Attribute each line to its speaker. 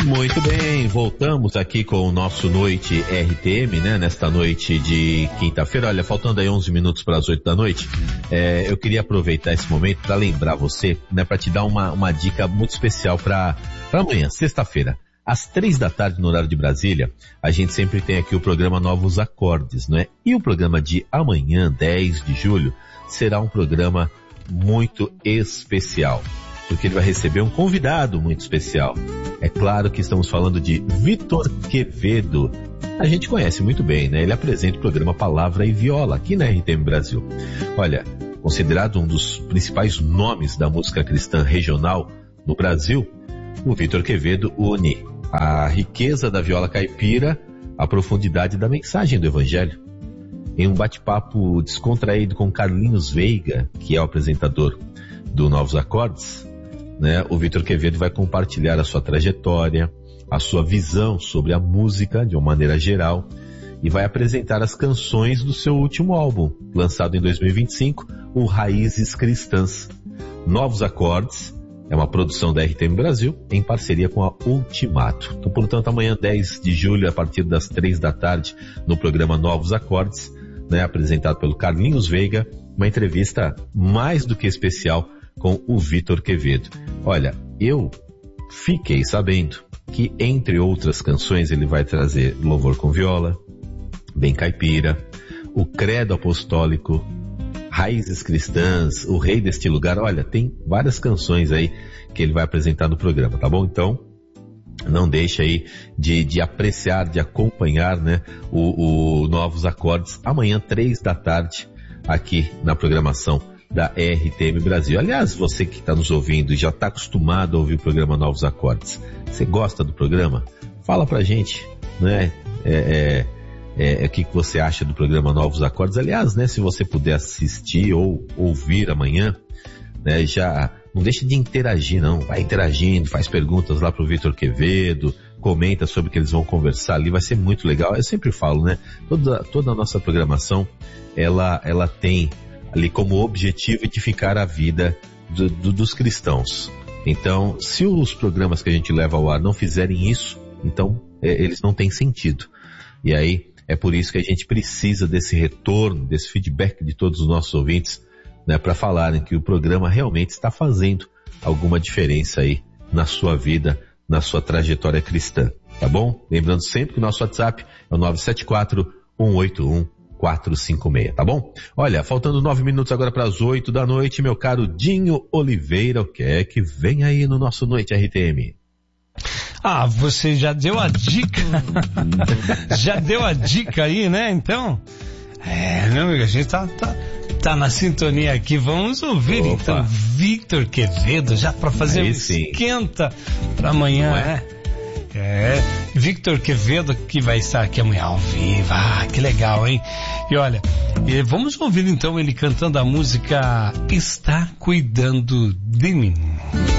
Speaker 1: Muito bem, voltamos aqui com o nosso Noite RTM, né? Nesta noite de quinta-feira. Olha, faltando aí 11 minutos para as 8 da noite, eu queria aproveitar esse momento para lembrar você, né? Para te dar uma dica muito especial para amanhã, sexta-feira. Às 3 da tarde, no horário de Brasília, a gente sempre tem aqui o programa Novos Acordes, não é? E o programa de amanhã, 10 de julho, será um programa muito especial, porque ele vai receber um convidado muito especial. É claro que estamos falando de Vitor Quevedo. A gente conhece muito bem, né? Ele apresenta o programa Palavra e Viola aqui na RTM Brasil. Olha, considerado um dos principais nomes da música cristã regional no Brasil, o Vitor Quevedo une a riqueza da viola caipira à profundidade da mensagem do Evangelho. Em um bate-papo descontraído com Carlinhos Veiga, que é o apresentador do Novos Acordes, né, o Vitor Quevedo vai compartilhar a sua trajetória, a sua visão sobre a música de uma maneira geral e vai apresentar as canções do seu último álbum, lançado em 2025, o Raízes Cristãs. Novos Acordes é uma produção da RTM Brasil em parceria com a Ultimato. Então, portanto, amanhã, 10 de julho, a partir das 3 da tarde, no programa Novos Acordes, né, apresentado pelo Carlinhos Veiga, uma entrevista mais do que especial com o Vitor Quevedo. Olha, eu fiquei sabendo que, entre outras canções, ele vai trazer Louvor com Viola, Bem Caipira, o Credo Apostólico, Raízes Cristãs, O Rei deste Lugar. Olha, tem várias canções aí que ele vai apresentar no programa, tá bom? Então, não deixe aí de apreciar, de acompanhar, né, o Novos Acordes, amanhã, 3 da tarde, aqui na programação da RTM Brasil. Aliás, você que está nos ouvindo e já está acostumado a ouvir o programa Novos Acordes, você gosta do programa? Fala pra gente, né? O que você acha do programa Novos Acordes? Aliás, né, se você puder assistir ou ouvir amanhã, né, já não deixe de interagir, não. Vai interagindo, faz perguntas lá pro Vitor Quevedo, comenta sobre o que eles vão conversar ali, vai ser muito legal. Eu sempre falo, né, toda a nossa programação, ela tem ali como objetivo edificar a vida dos cristãos. Então, se os programas que a gente leva ao ar não fizerem isso, então eles não têm sentido. E aí, é por isso que a gente precisa desse retorno, desse feedback de todos os nossos ouvintes, né, para falarem que o programa realmente está fazendo alguma diferença aí na sua vida, na sua trajetória cristã, tá bom? Lembrando sempre que o nosso WhatsApp é o 974-181-456, tá bom? Olha, faltando 9 minutos agora para as 8 da noite, meu caro Dinho Oliveira, o que é que vem aí no nosso Noite RTM?
Speaker 2: Ah, você já deu a dica. Já deu a dica aí, né? Então, meu amigo, a gente tá na sintonia aqui. Vamos ouvir. Opa. Então Vitor Quevedo, já para fazer um esquenta para amanhã, né? Vitor Quevedo que vai estar aqui amanhã ao vivo. Ah, que legal, hein? E olha, vamos ouvir então ele cantando a música Está Cuidando de Mim.